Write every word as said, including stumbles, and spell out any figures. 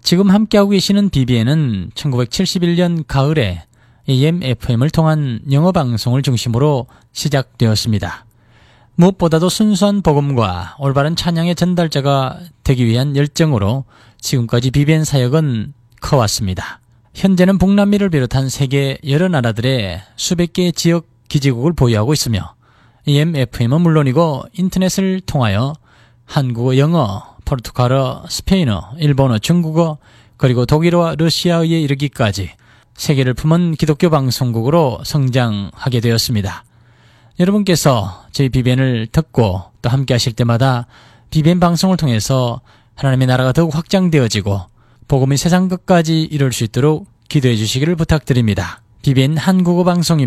지금 함께하고 계시는 비비엔은 천구백칠십일 년 가을에 에이엠 에프엠을 통한 영어방송을 중심으로 시작되었습니다. 무엇보다도 순수한 복음과 올바른 찬양의 전달자가 되기 위한 열정으로 지금까지 비비엔 사역은 커왔습니다. 현재는 북남미를 비롯한 세계 여러 나라들의 수백 개의 지역 기지국을 보유하고 있으며 에이엠 에프엠은 물론이고 인터넷을 통하여 한국어, 영어, 포르투갈어, 스페인어, 일본어, 중국어 그리고 독일어와 러시아어에 이르기까지 세계를 품은 기독교 방송국으로 성장하게 되었습니다. 여러분께서 저희 비비엔을 듣고 또 함께 하실 때마다 비비엔 방송을 통해서 하나님의 나라가 더욱 확장되어지고 복음이 세상 끝까지 이룰 수 있도록 기도해 주시기를 부탁드립니다. 비비엔 한국어 방송입니다.